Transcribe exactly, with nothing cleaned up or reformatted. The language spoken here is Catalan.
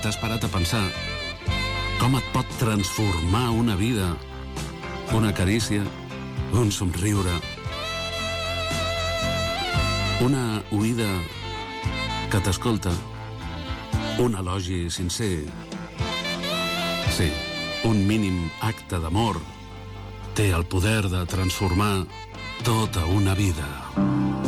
t'has parat a pensar com et pot transformar una vida, una carícia, un somriure, una oïda que t'escolta, un elogi sincer? Sí, un mínim acte d'amor té el poder de transformar tota una vida.